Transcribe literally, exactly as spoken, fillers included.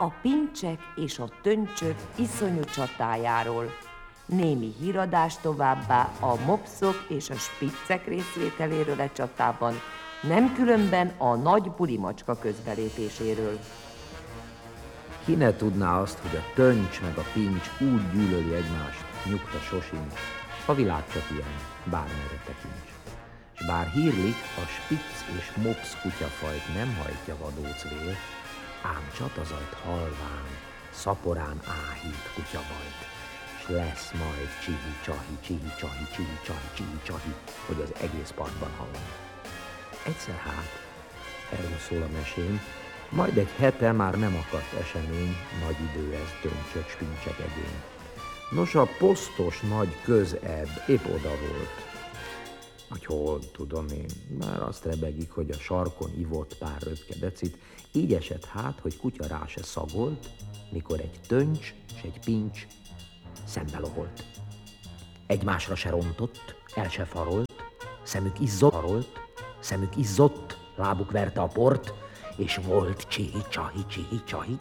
a pincsek és a töncsök iszonyú csatájáról. Némi híradás továbbá a mopszok és a spiccek részvételéről a csatában, nem különben a nagy bulimacska közbelépéséről. Ki ne tudná azt, hogy a töncs meg a pincs úgy gyűlöli egymást, nyugta sosincs, a világ csak ilyen, bármerre tekints. S bár hírlik, a spicc és mopsz kutyafajt nem hajtja vadóc vér, ám csatazajt halván, szaporán áhít kutyabajt, s lesz majd csihi-csahi, csihi-csahi, csihi-csahi, csihi-csahi, hogy az egész parkban hallani. Egyszer hát, erről szól a mesém, majd egy hete már nem akadt esemény, nagy idő ez, töncsök, spincsek egény. Nos, a posztos nagy közebb épp oda volt. Hogy hol, tudom én, már azt rebegik, hogy a sarkon ivott pár röpke decit, így esett hát, hogy kutya rá se szagolt, mikor egy töncs s egy pincs szembe loholt. Egymásra se rontott, el se farolt, szemük izzott, farolt, szemük izzott, lábuk verte a port, és volt csihi-csahi, csihi-csahi,